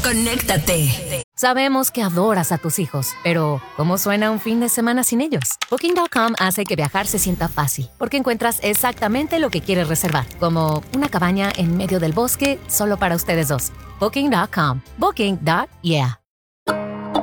conéctate. Sabemos que adoras a tus hijos, pero ¿cómo suena un fin de semana sin ellos? Booking.com hace que viajar se sienta fácil, porque encuentras exactamente lo que quieres reservar, como una cabaña en medio del bosque solo para ustedes dos. Booking.com. Booking.yeah.